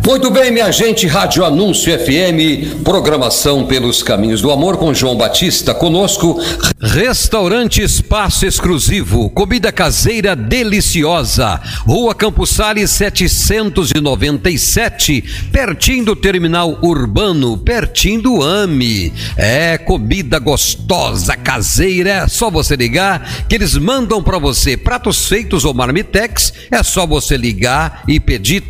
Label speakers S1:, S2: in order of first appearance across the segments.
S1: Muito bem, minha gente, Rádio Anúncio FM, programação pelos caminhos do amor com João Batista. Conosco, Restaurante Espaço Exclusivo, comida caseira deliciosa, Rua Campos Sales 797, pertinho do terminal urbano, pertinho do AME. É comida gostosa, caseira, é só você ligar que eles mandam para você. Pratos feitos ou marmitex, é só você ligar e pedir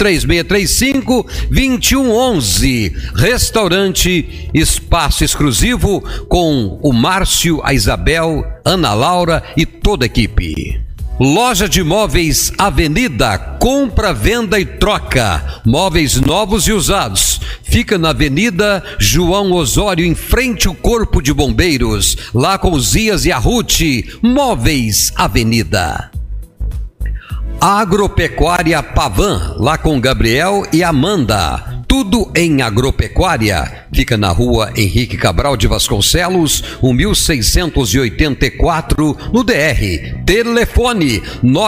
S1: 3635-2111. Restaurante Espaço Exclusivo com o Márcio, a Isabel, Ana Laura e toda a equipe. Loja de Móveis Avenida, compra, venda e troca. Móveis novos e usados. Fica na Avenida João Osório, em frente ao Corpo de Bombeiros, lá com o Zias e a Ruth. Móveis Avenida. Agropecuária Pavan, lá com Gabriel e Amanda. Tudo em agropecuária. Fica na Rua Henrique Cabral de Vasconcelos, 1684, no DR. Telefone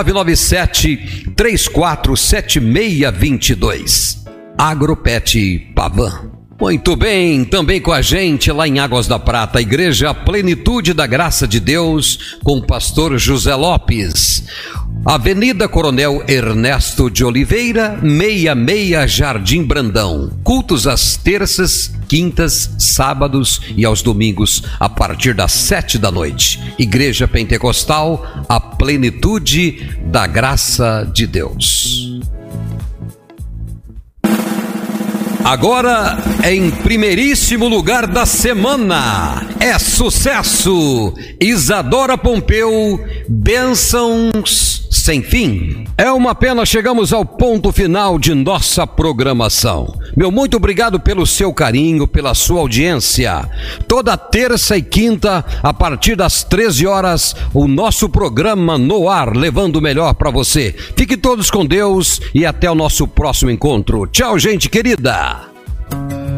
S1: 997-347622. Agropet Pavan. Muito bem, também com a gente lá em Águas da Prata, a Igreja Plenitude da Graça de Deus, com o pastor José Lopes. Avenida Coronel Ernesto de Oliveira, 66, Jardim Brandão. Cultos às terças, quintas, sábados e aos domingos, a partir das 7 da noite. Igreja Pentecostal, a Plenitude da Graça de Deus. Agora, em primeiríssimo lugar da semana, é sucesso! Isadora Pompeu, Bênçãos Sem Fim. É uma pena, chegamos ao ponto final de nossa programação. Meu muito obrigado pelo seu carinho, pela sua audiência. Toda terça e quinta, a partir das 13 horas, o nosso programa no ar, levando o melhor para você. Fiquem todos com Deus e até o nosso próximo encontro. Tchau, gente querida!